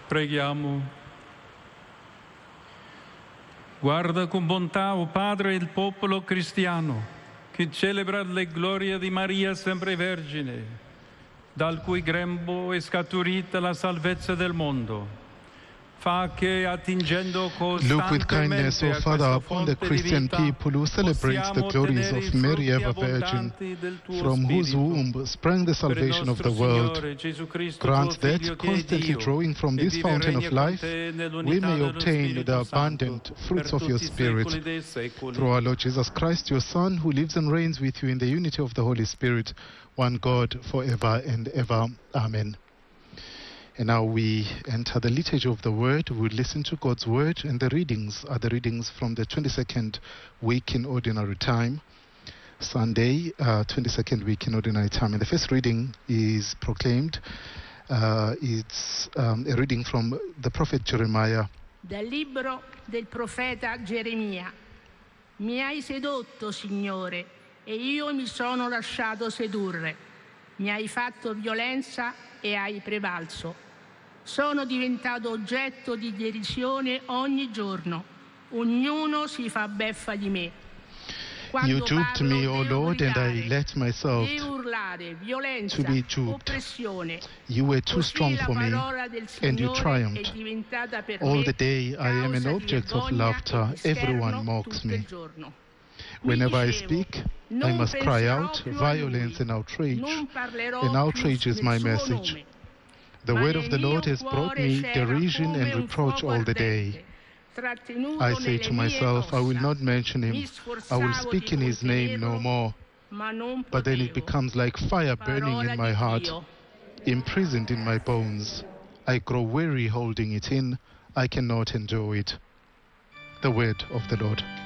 Preghiamo. Guarda con bontà, o Padre, il popolo cristiano che celebra le glorie di Maria sempre Vergine, dal cui grembo è scaturita la salvezza del mondo. Look with kindness, O Father, upon the Christian people who celebrate the glories of Mary ever Virgin, from whose womb sprang the salvation of the world. Grant that, constantly drawing from this fountain of life, we may obtain the abundant fruits of your Spirit. Through our Lord Jesus Christ, your Son, who lives and reigns with you in the unity of the Holy Spirit, one God, forever and ever. Amen. And now we enter the liturgy of the Word. We listen to God's Word, and the readings are the readings from the 22nd week in Ordinary Time, Sunday, 22nd week in Ordinary Time. And the first reading is proclaimed. It's a reading from the prophet Jeremiah. Dal libro del profeta Geremia. Mi hai sedotto, Signore, e io mi sono lasciato sedurre. Mi hai fatto violenza e hai prevalso. Sono diventato oggetto di derisione ogni giorno. Ognuno si fa beffa di me. You duped me, O Lord, and I let myself to be duped. You were too strong for me, and you triumphed. All the day I am an object of laughter. Everyone mocks me. Whenever I speak, I must cry out violence and outrage. And outrage is my message. The word of the Lord has brought me derision and reproach all the day. I say to myself, I will not mention him. I will speak in his name no more. But then it becomes like fire burning in my heart, imprisoned in my bones. I grow weary holding it in. I cannot endure it. The word of the Lord.